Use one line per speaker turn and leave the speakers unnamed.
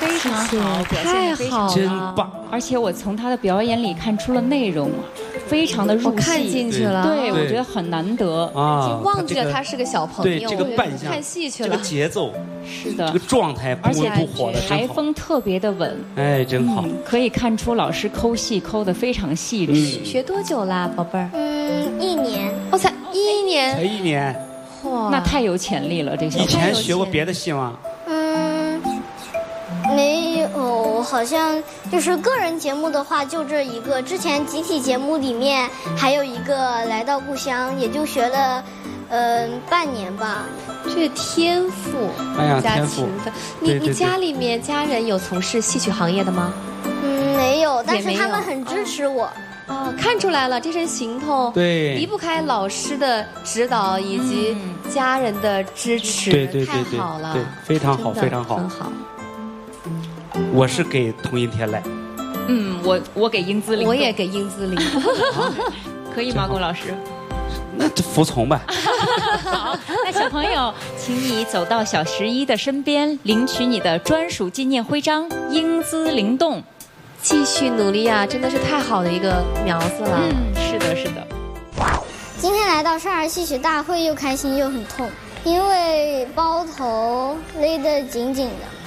非常好，表现得非常好，
真棒！
而且我从他的表演里看出了内容，非常的入戏，
我看进去了。
对，我觉得很难得
啊，
已经忘记了他是个小朋友，
对这个扮相，
看戏去了，
这个节奏，
是的，
这个状态不温不火的，
台风特别的稳，
哎，真好，
可以看出老师抠戏抠得非常细致。
学多久啦，宝贝儿
？1年。
哦，才1年，
才1年，
哇，
那太有潜力了。这小
以前学过别的戏吗？
没有，好像就是个人节目的话，就这一个。之前集体节目里面还有一个来到故乡，也就学了，半年吧。
这天赋，
哎呀，天赋！
你家里面家人有从事戏曲行业的吗？
没有，但是他们很支持我。
哦，看出来了，这身行头
对
离不开老师的指导以及家人的支持，
对，
太好了，
对，非常好，非常好，
很好。
我是给童音天籁，
我给英姿灵动，
我也给英姿灵动，
可以吗，龚老师？
那就服从吧。
好，那小朋友，请你走到小11的身边，领取你的专属纪念徽章，英姿灵动。
继续努力啊！真的是太好的一个苗子了。
是的，是的。
今天来到少儿戏曲大会，又开心又很痛，因为包头勒得紧紧的。